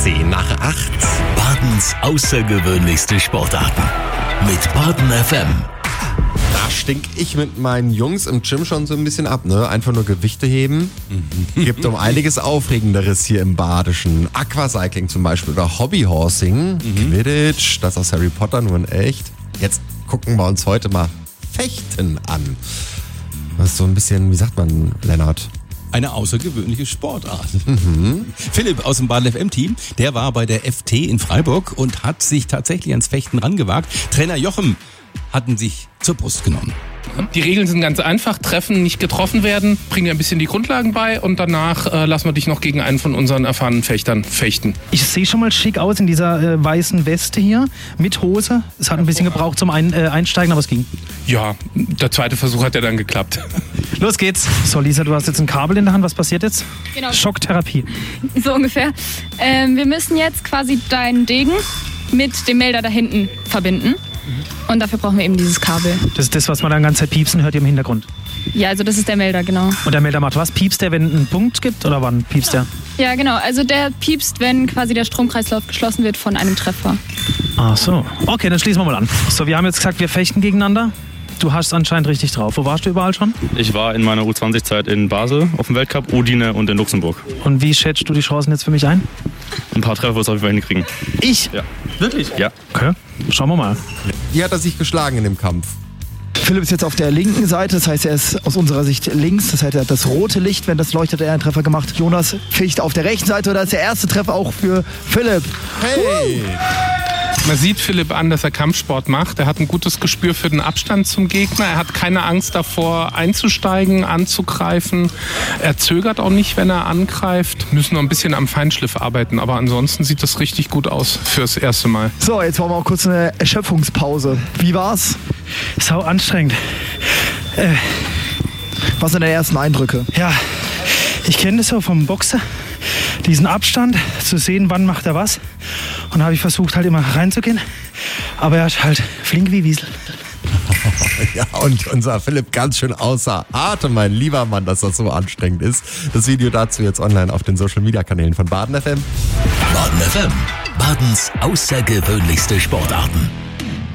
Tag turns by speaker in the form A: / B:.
A: 10 nach 8.
B: Badens außergewöhnlichste Sportarten mit Baden FM.
A: Da stink ich mit meinen Jungs im Gym schon so ein bisschen ab, ne? Einfach nur Gewichte heben. Gibt um einiges Aufregenderes hier im Badischen. Aquacycling zum Beispiel oder Hobbyhorsing. Quidditch, das aus Harry Potter, nur in echt. Jetzt gucken wir uns heute mal Fechten an. Das ist so ein bisschen, wie sagt man, Lennart?
C: Eine außergewöhnliche Sportart. Philipp aus dem Baden FM-Team, der war bei der FT in Freiburg und hat sich tatsächlich ans Fechten rangewagt. Trainer Jochem hatten sich zur Brust genommen.
D: Die Regeln sind ganz einfach. Treffen, nicht getroffen werden, bringen dir ein bisschen die Grundlagen bei und danach lassen wir dich noch gegen einen von unseren erfahrenen Fechtern fechten.
E: Ich sehe schon mal schick aus in dieser weißen Weste hier mit Hose. Es hat ein bisschen gebraucht zum Einsteigen, aber es ging.
D: Ja, der zweite Versuch hat ja dann geklappt.
E: Los geht's. So, Lisa, du hast jetzt ein Kabel in der Hand. Was passiert jetzt?
F: Genau.
E: Schocktherapie.
F: So ungefähr. Wir müssen jetzt quasi deinen Degen mit dem Melder da hinten verbinden. Und dafür brauchen wir eben dieses Kabel.
E: Das ist das, was man dann die ganze Zeit piepsen hört hier im Hintergrund.
F: Ja, also das ist der Melder, genau.
E: Und der Melder macht was? Piepst der, wenn es einen Punkt gibt? Oder wann piepst der?
F: Ja, genau. Also der piepst, wenn quasi der Stromkreislauf geschlossen wird von einem Treffer.
E: Ach so. Okay, dann schließen wir mal an. So, wir haben jetzt gesagt, wir fechten gegeneinander. Du hast es anscheinend richtig drauf. Wo warst du überall schon?
G: Ich war in meiner U20-Zeit in Basel auf dem Weltcup, Udine und in Luxemburg.
E: Und wie schätzt du die Chancen jetzt für mich ein?
G: Ein paar Treffer wirst du auf jeden Fall hinkriegen.
E: Ich?
G: Ja. Wirklich? Ja.
E: Okay, schauen wir mal.
A: Wie hat er sich geschlagen in dem Kampf?
H: Philipp ist jetzt auf der linken Seite, das heißt, er ist aus unserer Sicht links. Das heißt, er hat das rote Licht, wenn das leuchtet, er einen Treffer gemacht. Jonas ficht auf der rechten Seite, oder ist der erste Treffer auch für Philipp.
A: Hey!
D: Man sieht Philipp an, dass er Kampfsport macht. Er hat ein gutes Gespür für den Abstand zum Gegner. Er hat keine Angst davor, einzusteigen, anzugreifen. Er zögert auch nicht, wenn er angreift. Müssen noch ein bisschen am Feinschliff arbeiten, aber ansonsten sieht das richtig gut aus fürs erste Mal.
H: So, jetzt machen wir auch kurz eine Erschöpfungspause. Wie war's?
E: Sau anstrengend.
H: Was sind deine ersten Eindrücke?
E: Ja, ich kenne das so vom Boxer. Diesen Abstand, zu sehen, wann macht er was. Und da habe ich versucht, halt immer reinzugehen. Aber er ist halt flink wie Wiesel.
A: Ja, und unser Philipp ganz schön außer Atem, mein lieber Mann, dass das so anstrengend ist. Das Video dazu jetzt online auf den Social-Media-Kanälen von Baden FM.
B: Baden FM, Badens außergewöhnlichste Sportarten.